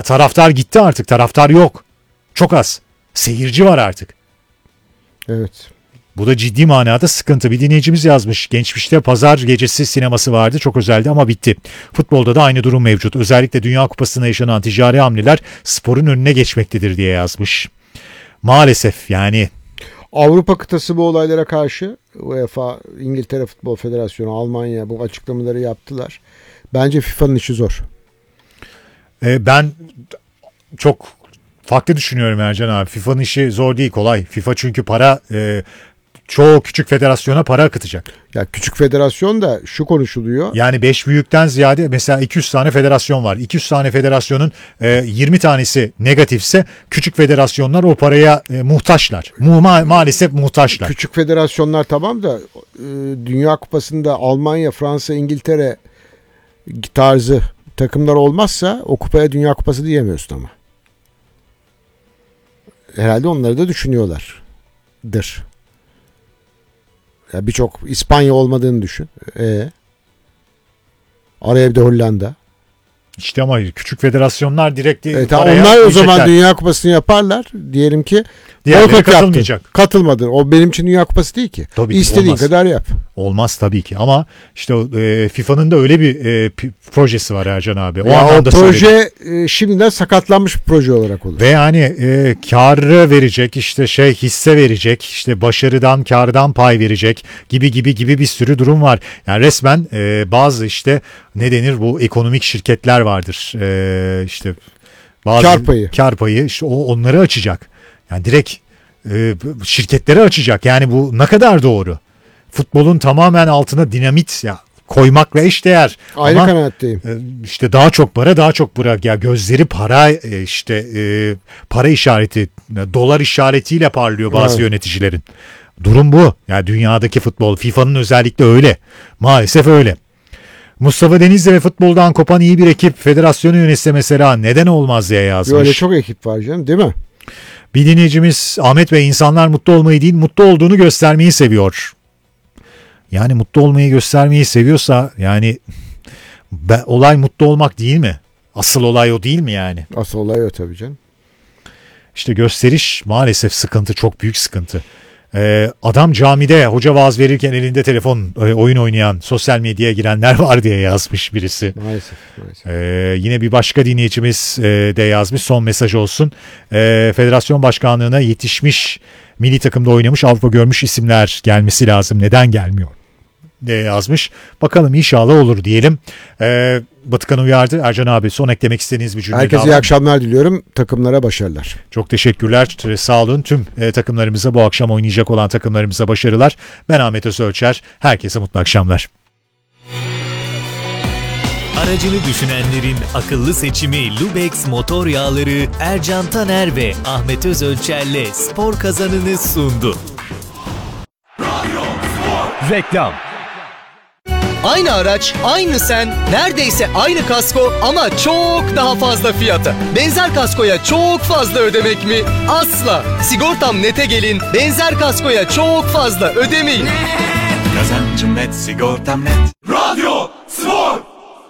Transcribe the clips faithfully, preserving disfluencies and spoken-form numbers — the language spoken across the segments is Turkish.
taraftar gitti artık. Taraftar yok. Çok az. Seyirci var artık. Evet. Bu da ciddi manada sıkıntı. Bir dinleyicimiz yazmış. Geçmişte pazar gecesi sineması vardı. Çok özeldi ama bitti. Futbolda da aynı durum mevcut. Özellikle Dünya Kupası'nda yaşanan ticari hamleler sporun önüne geçmektedir diye yazmış. Maalesef yani. Avrupa kıtası bu olaylara karşı UEFA, İngiltere Futbol Federasyonu, Almanya bu açıklamaları yaptılar. Bence FIFA'nın işi zor. Ee, ben çok farklı düşünüyorum Ercan abi. FIFA'nın işi zor değil, kolay. FIFA çünkü para... E, çoğu küçük federasyona para akıtacak. Ya küçük federasyon da şu konuşuluyor. Yani beş büyükten ziyade mesela iki yüz tane federasyon var. iki yüz tane federasyonun e, yirmi tanesi negatifse küçük federasyonlar o paraya e, muhtaçlar. Mu ma maalesef muhtaçlar. Küçük federasyonlar tamam da e, Dünya Kupası'nda Almanya, Fransa, İngiltere tarzı takımlar olmazsa o kupaya Dünya Kupası diyemiyorsun ama. Herhalde onları da düşünüyorlardır. Ya birçok İspanya olmadığını düşün. E, araya bir de Hollanda. İşte ama küçük federasyonlar direkt evet, onlar o zaman Dünya Kupası'nı yaparlar. Diyelim ki diğerleri katılmayacak. Yaptın. Katılmadın. O benim için Dünya Kupası değil ki. Tabii İstediğin olmaz. kadar yap. Olmaz tabii ki ama işte e, FIFA'nın da öyle bir e, projesi var Ercan abi. O, ya o proje e, şimdiden sakatlanmış bir proje olarak olur. Ve yani e, karı verecek, işte şey hisse verecek, işte başarıdan kardan pay verecek gibi gibi gibi bir sürü durum var. Yani resmen e, bazı işte ne denir bu ekonomik şirketler vardır. E, işte bazı kar payı. Kar payı işte o onları açacak. Yani direkt e, şirketleri açacak. Yani bu ne kadar doğru? Futbolun tamamen altına dinamit ya koymakla eşdeğer. Aynı ama kanaatteyim. işte daha çok para, daha çok para. Ya gözleri para işte e, para işareti, dolar işaretiyle parlıyor bazı evet. yöneticilerin. Durum bu. Yani dünyadaki futbol, FIFA'nın özellikle öyle. Maalesef öyle. Mustafa Denizli ve futboldan kopan iyi bir ekip federasyonu yönetse mesela neden olmaz diye yazmış. Öyle çok ekip var canım, değil mi? Bir dinleyicimiz Ahmet Bey, insanlar mutlu olmayı değil mutlu olduğunu göstermeyi seviyor. Yani mutlu olmayı göstermeyi seviyorsa yani ben, olay mutlu olmak değil mi? Asıl olay o değil mi yani? Asıl olay o tabii canım. İşte gösteriş maalesef sıkıntı, çok büyük sıkıntı. Ee, adam camide hoca vaaz verirken elinde telefon e, oyun oynayan, sosyal medyaya girenler var diye yazmış birisi. Maalesef. maalesef. Ee, yine bir başka dinleyicimiz e, de yazmış, son mesaj olsun. Ee, Federasyon başkanlığına yetişmiş, milli takımda oynamış, Avrupa görmüş isimler gelmesi lazım. Neden gelmiyor diye yazmış. Bakalım inşallah olur diyelim. Ee, Batıkan uyardı. Ercan abi, son eklemek istediğiniz bir cümle. Herkese iyi akşamlar diliyorum. Takımlara başarılar. Çok teşekkürler. Sağ olun. Tüm e, takımlarımıza, bu akşam oynayacak olan takımlarımıza başarılar. Ben Ahmet Özölçer. Herkese mutlu akşamlar. Aracını düşünenlerin akıllı seçimi Lubex motor yağları Ercan Taner ve Ahmet Özölçer'le spor kazanını sundu. Reklam. Aynı araç, aynı sen, neredeyse aynı kasko ama çok daha fazla fiyata. Benzer kaskoya çok fazla ödemek mi? Asla. Sigortam Net'e gelin, benzer kaskoya çok fazla ödemeyin. Net. Kazancım net, sigortam net. Radyo Spor.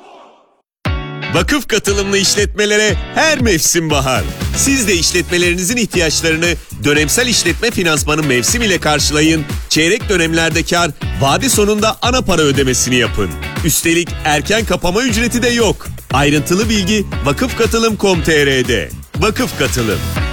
Vakıf katılımlı işletmelere her mevsim bahar. Siz de işletmelerinizin ihtiyaçlarını dönemsel işletme finansmanı mevsim ile karşılayın. Çeyrek dönemlerde kar, vade sonunda ana para ödemesini yapın. Üstelik erken kapama ücreti de yok. Ayrıntılı bilgi vakıf katılım nokta com nokta tr'de. Vakıf Katılım.